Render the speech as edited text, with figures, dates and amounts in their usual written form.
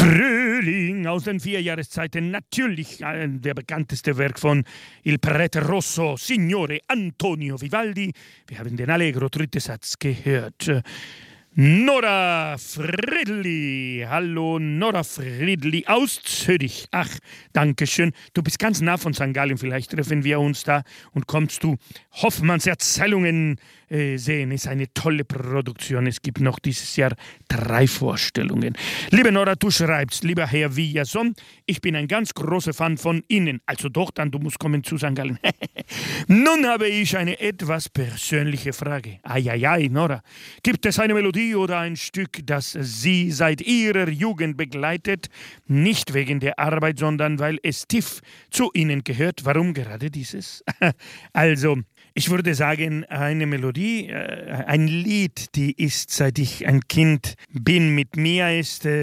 Frühling aus den 4 Jahreszeiten, natürlich der bekannteste Werk von Il Prete Rosso, Signore Antonio Vivaldi. Wir haben den Allegro, dritte Satz gehört. Nora Friedli. Hallo, Nora Friedli aus Zürich. Ach, danke schön. Du bist ganz nah von St. Gallen. Vielleicht treffen wir uns da und kommst du Hoffmanns Erzählungen sehen. Ist eine tolle Produktion. Es gibt noch dieses Jahr 3 Vorstellungen. Liebe Nora, du schreibst, lieber Herr Villason, ich bin ein ganz großer Fan von Ihnen. Also doch, dann, du musst kommen zu St. Gallen. Nun habe ich eine etwas persönliche Frage. Eieiei, Nora. Gibt es eine Melodie oder ein Stück, das Sie seit Ihrer Jugend begleitet? Nicht wegen der Arbeit, sondern weil es tief zu Ihnen gehört. Warum gerade dieses? Also, ich würde sagen, eine Melodie, ein Lied, die ist, seit ich ein Kind bin, mit mir ist